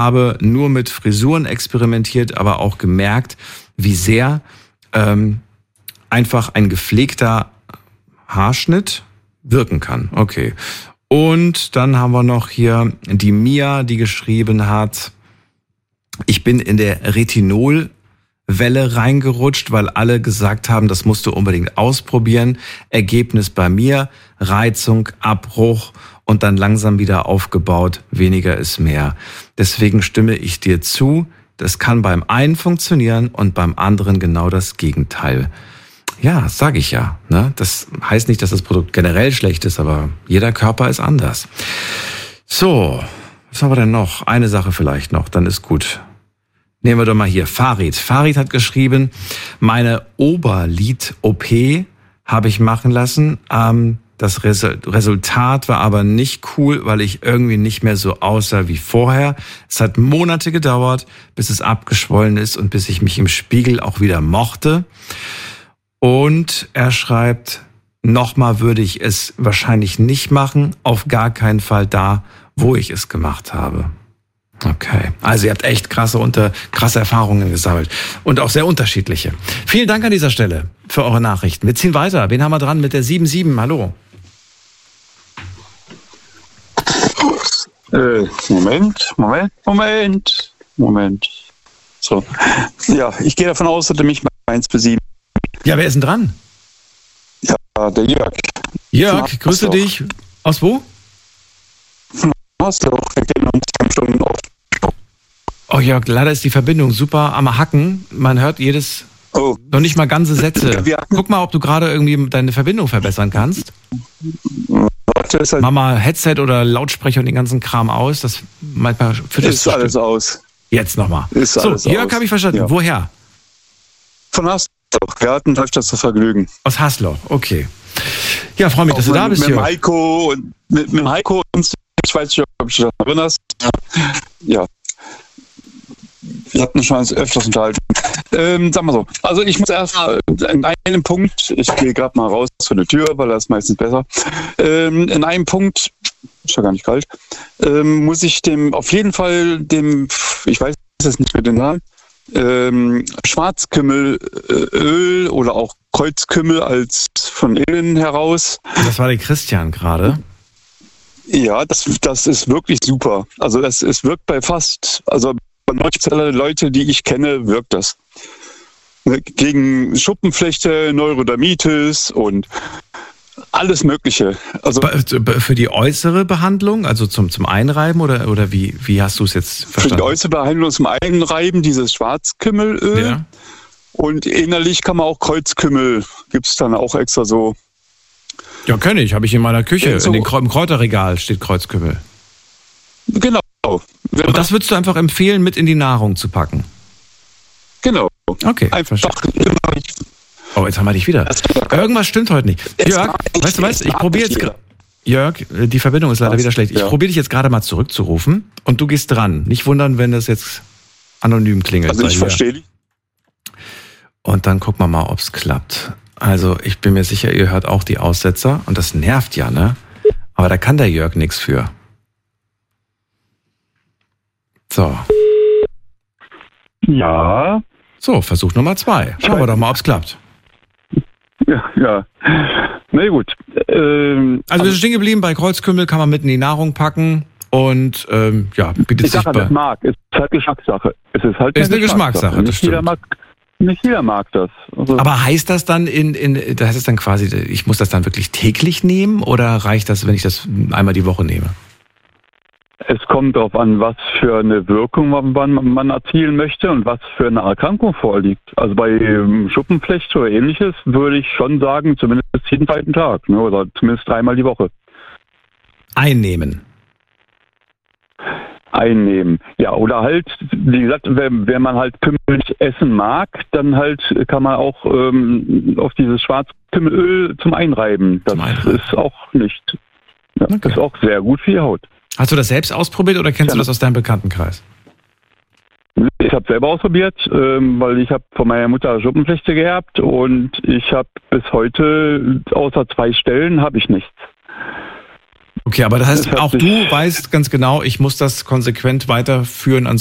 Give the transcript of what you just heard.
habe nur mit Frisuren experimentiert, aber auch gemerkt, wie sehr einfach ein gepflegter Haarschnitt wirken kann. Okay. Und dann haben wir noch hier die Mia, die geschrieben hat, ich bin in der Retinolwelle reingerutscht, weil alle gesagt haben, das musst du unbedingt ausprobieren. Ergebnis bei mir, Reizung, Abbruch und dann langsam wieder aufgebaut, weniger ist mehr. Deswegen stimme ich dir zu, das kann beim einen funktionieren und beim anderen genau das Gegenteil. Ja, sage ich ja. Ne? Das heißt nicht, dass das Produkt generell schlecht ist, aber jeder Körper ist anders. So, was haben wir denn noch? Eine Sache vielleicht noch, dann ist gut. Nehmen wir doch mal hier Farid. Farid hat geschrieben, meine Oberlid-OP habe ich machen lassen. Das Resultat war aber nicht cool, weil ich irgendwie nicht mehr so aussah wie vorher. Es hat Monate gedauert, bis es abgeschwollen ist und bis ich mich im Spiegel auch wieder mochte. Und er schreibt, nochmal würde ich es wahrscheinlich nicht machen, auf gar keinen Fall da, wo ich es gemacht habe. Okay, also ihr habt echt krasse Erfahrungen gesammelt und auch sehr unterschiedliche. Vielen Dank an dieser Stelle für eure Nachrichten. Wir ziehen weiter. Wen haben wir dran mit der 77? Hallo. Moment. So. Ja, ich gehe davon aus, dass du mich bei 1 bis 7. Ja, wer ist denn dran? Ja, der Jörg. Jörg, grüße dich. Aus wo? Hast du auch, wir kennen uns schon oft. Oh Jörg, leider ist die Verbindung super am Hacken. Man hört noch nicht mal ganze Sätze. Guck mal, ob du gerade irgendwie deine Verbindung verbessern kannst. Mach mal Headset oder Lautsprecher und den ganzen Kram aus. Das manchmal ist alles aus. Jetzt nochmal. So, Jörg habe ich verstanden. Ja. Woher? Von Hasloch. Wir hatten öfters das Vergnügen. Aus Hasloch, okay. Ja, freue mich, dass du da bist, Jörg. Mit dem Heiko und ich weiß nicht, ob du dich daran erinnerst. Ja. Wir hatten schon öfters unterhalten. Sag mal so. Also ich muss erst mal in einem Punkt, ich gehe gerade mal raus von der Tür, weil das ist meistens besser. In einem Punkt, ist ja gar nicht kalt, muss ich auf jeden Fall ich weiß jetzt nicht mehr den Namen, Schwarzkümmelöl oder auch Kreuzkümmel als von innen heraus. Das war der Christian gerade. Ja, das ist wirklich super. Also es wirkt bei bei 90% der Leute, die ich kenne, wirkt das. Gegen Schuppenflechte, Neurodermitis und alles Mögliche. Also für die äußere Behandlung, also zum Einreiben oder wie hast du es jetzt verstanden? Für die äußere Behandlung zum Einreiben dieses Schwarzkümmelöl. Ja. Und innerlich kann man auch Kreuzkümmel, gibt es dann auch extra so. Ja, kenne ich. Habe ich in meiner Küche. So, im Kräuterregal steht Kreuzkümmel. Genau. Und das würdest du einfach empfehlen, mit in die Nahrung zu packen? Genau. Okay, oh, jetzt haben wir dich wieder. Irgendwas stimmt heute nicht. Jörg, weißt du was? Ich probiere jetzt... Jörg, die Verbindung ist leider wieder schlecht. Ich probiere dich jetzt gerade mal zurückzurufen und du gehst dran. Nicht wundern, wenn das jetzt anonym klingelt. Also ich verstehe dich. Und dann gucken wir mal, ob es klappt. Also ich bin mir sicher, ihr hört auch die Aussetzer und das nervt ja, ne? Aber da kann der Jörg nichts für. So. Ja. So, Versuch Nummer 2. Schauen wir doch mal, ob es klappt. Ja. Na gut. Also wir sind stehen geblieben, bei Kreuzkümmel kann man mit in die Nahrung packen und bietet sich bei... Es ist halt Geschmackssache. Es ist halt eine Geschmackssache, das stimmt. Nicht jeder mag das. Also aber heißt das dann das heißt es dann quasi, ich muss das dann wirklich täglich nehmen oder reicht das, wenn ich das einmal die Woche nehme? Es kommt darauf an, was für eine Wirkung man erzielen möchte und was für eine Erkrankung vorliegt. Also bei Schuppenflechte oder ähnliches würde ich schon sagen, zumindest jeden zweiten Tag, ne, oder zumindest 3-mal die Woche. Einnehmen. Ja, oder halt, wie gesagt, wenn man halt Kümmel nicht essen mag, dann halt kann man auch auf dieses Schwarzkümmelöl zum Einreiben. Das ist auch nicht. Ja, okay. Das ist auch sehr gut für die Haut. Hast du das selbst ausprobiert oder kennst du das aus deinem Bekanntenkreis? Ich habe selber ausprobiert, weil ich habe von meiner Mutter Schuppenflechte geerbt und ich habe bis heute außer 2 Stellen habe ich nichts. Okay, aber das heißt, auch du weißt ganz genau, ich muss das konsequent weiterführen,